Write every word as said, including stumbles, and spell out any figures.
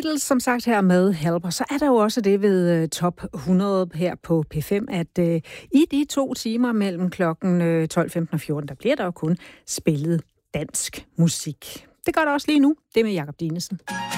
Beatles, som sagt, her med Help, og så er der jo også det ved uh, top hundrede her på P fem, at uh, i de to timer mellem klokken uh, tolv femten og fjorten, der bliver der jo kun spillet dansk musik. Det gør der også lige nu, det med Jakob Dinesen.